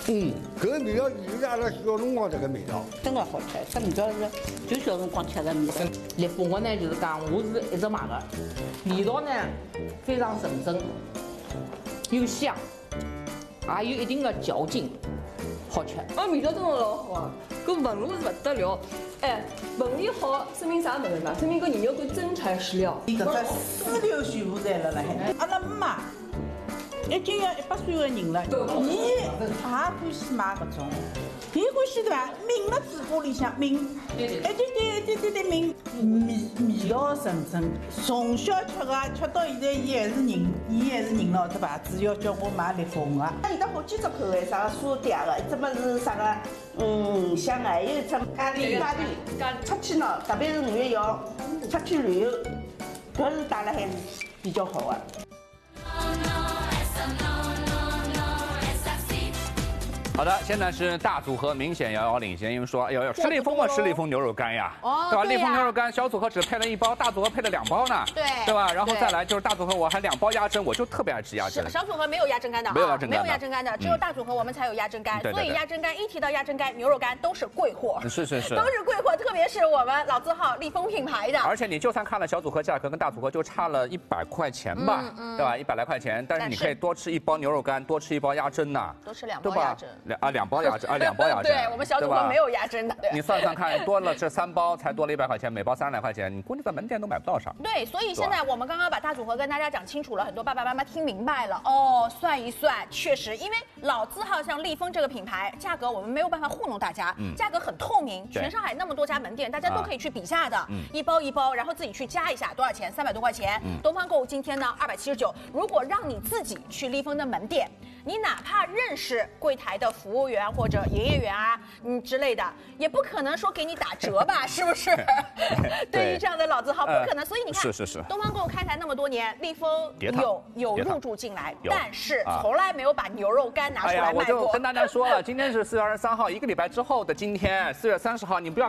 这个味道就是阿拉小辰光这个味道。 真的好吃，这味道是就小辰光吃的味道。烈风我呢就是讲，我是一直买的，味道呢非常纯正，又香，还有一定的嚼劲，好吃。 味道真的老好啊，搿纹路是不得了。哎，纹理好说明啥物事嘛？说明搿人肉干真材实料。 搿只丝流全部在辣海。阿拉妈已经要100岁的人了，伊也欢喜买搿种，伊欢喜对伐？抿了嘴巴里向抿，哎对抿，味道纯正。从小吃个，吃到现在，伊还是认了这牌子，要叫我买烈风个。 它有得好几只口味，啥个沙嗲个，一只么是啥个鱼香个，还有一只咖喱。出去呢，特别是5月1出去旅游，搿是带了还是比较好个。 好的，现在是大组合明显遥遥领先，因为说，哎呦，十里峰嘛，十里峰牛肉干呀，对吧？立丰牛肉干小组合只配了1包，大组合配了2包呢，对吧？然后再来就是大组合，我还2包鸭胗，我就特别爱吃鸭胗。 小组合没有鸭胗干的，没有鸭胗干的，只有大组合我们才有鸭胗干。所以鸭胗干一提到鸭胗干，牛肉干都是贵货， 是， 都是贵货，特别是我们老字号立丰品牌的。 而且你就算看了小组合价格跟大组合就差了100块钱吧，对吧？100来块钱，但是你可以多吃1包牛肉干，多吃1包鸭胗呐， 多吃2包鸭胗 2包鸭胗。2包鸭胗， 对我们小组合没有鸭胗的。 你算算看，多了这3包才多了100块钱，每包30来块钱，你估计在门店都买不到啥。 对，所以现在我们刚刚把大组合跟大家讲清楚了，很多爸爸妈妈听明白了哦。算一算，确实，因为老字号像立丰这个品牌，价格我们没有办法糊弄大家，价格很透明，全上海那么多家门店，大家都可以去比价的，一包，然后自己去加一下多少钱，300多块钱。东方购物今天呢279，如果让你自己去立丰的门店。 你哪怕认识柜台的服务员或者营业员啊，之类的，也不可能说给你打折吧，是不是？对于这样的老字号，不可能。所以你看， 是。 东方购物开台那么多年，立丰有入驻进来，但是从来没有把牛肉干拿出来卖过。 我就跟大家说了，今天是4月23号，1个礼拜之后的今天，4月30号，你不要。